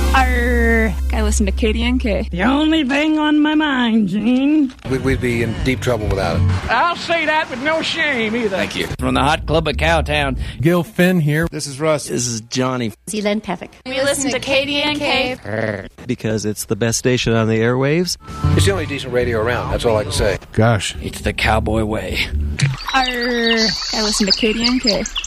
Arr, I listen to KDNK. The only thing on my mind, Gene. We'd be in deep trouble without it. I'll say that with no shame either. Thank you. From the Hot Club of Cowtown. Gil Finn here. This is Russ. This is Johnny. Zealand Pavic. We listen to KDNK. Because it's the best station on the airwaves. It's the only decent radio around. That's all I can say. Gosh. It's the cowboy way. Arr, I listen to KDNK.